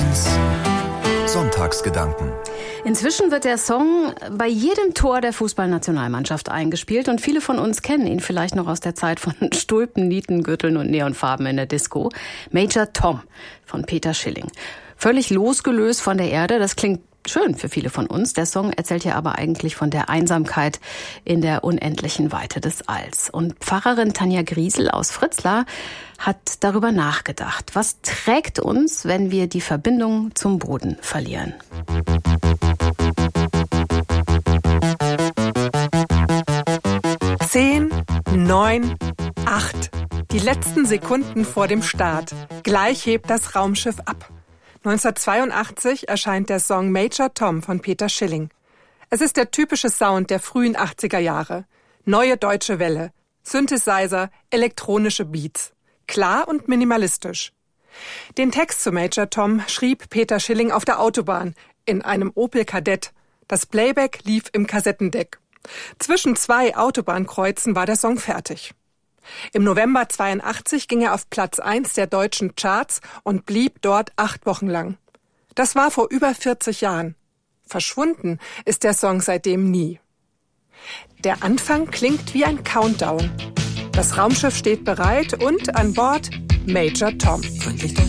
1 Sonntagsgedanken. Inzwischen wird der Song bei jedem Tor der Fußballnationalmannschaft eingespielt und viele von uns kennen ihn vielleicht noch aus der Zeit von Stulpen, Nietengürteln und Neonfarben in der Disco. Major Tom von Peter Schilling. Völlig losgelöst von der Erde, das klingt schön für viele von uns. Der Song erzählt ja aber eigentlich von der Einsamkeit in der unendlichen Weite des Alls. Und Pfarrerin Tanja Griesel aus Fritzlar hat darüber nachgedacht. Was trägt uns, wenn wir die Verbindung zum Boden verlieren? 10, 9, 8. Die letzten Sekunden vor dem Start. Gleich hebt das Raumschiff ab. 1982 erscheint der Song Major Tom von Peter Schilling. Es ist der typische Sound der frühen 80er Jahre. Neue deutsche Welle, Synthesizer, elektronische Beats. Klar und minimalistisch. Den Text zu Major Tom schrieb Peter Schilling auf der Autobahn in einem Opel Kadett. Das Playback lief im Kassettendeck. Zwischen 2 Autobahnkreuzen war der Song fertig. Im November 82 ging er auf Platz 1 der deutschen Charts und blieb dort 8 Wochen lang. Das war vor über 40 Jahren. Verschwunden ist der Song seitdem nie. Der Anfang klingt wie ein Countdown. Das Raumschiff steht bereit und an Bord Major Tom. Freundlich doch